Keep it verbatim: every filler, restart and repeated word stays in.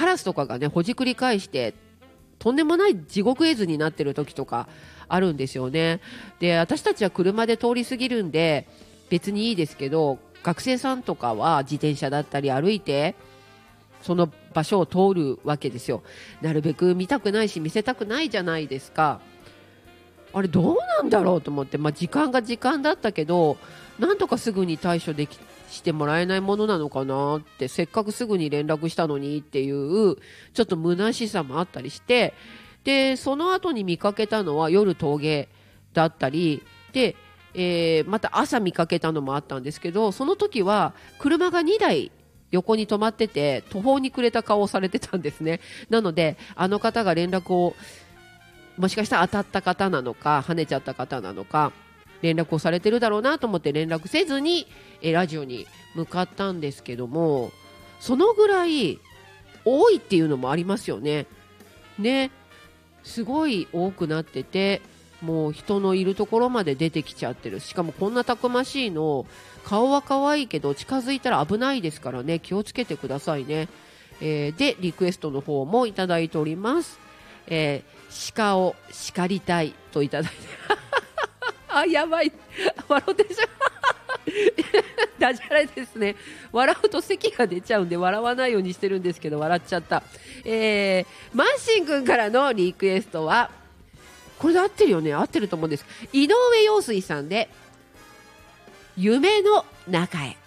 カラスとかがねほじくり返してとんでもない地獄絵図になってる時とかあるんですよね。で私たちは車で通り過ぎるんで別にいいですけど、学生さんとかは自転車だったり歩いてその場所を通るわけですよ。なるべく見たくないし見せたくないじゃないですか。あれどうなんだろうと思って、まあ、時間が時間だったけどなんとかすぐに対処できしてもらえないものなのかなって、せっかくすぐに連絡したのにっていうちょっと虚しさもあったりして、でその後に見かけたのは夜峠だったりで、えーまた朝見かけたのもあったんですけど、その時は車がにだい横に止まってて途方に暮れた顔をされてたんですね。なのであの方が連絡をもしかしたら当たった方なのか跳ねちゃった方なのか連絡をされてるだろうなと思って連絡せずにえラジオに向かったんですけども、そのぐらい多いっていうのもありますよね。ね、すごい多くなってて、もう人のいるところまで出てきちゃってる。しかもこんなたくましいの、顔は可愛いけど近づいたら危ないですからね、気をつけてくださいね。えー、でリクエストの方もいただいております。えー、鹿を叱りたいといただいてあ、やばい笑ってしまうダジャレですね。笑うと咳が出ちゃうんで笑わないようにしてるんですけど笑っちゃった。えー、マンシン君からのリクエストはこれで合ってるよね、合ってると思うんです。井上陽水さんで夢の中へ。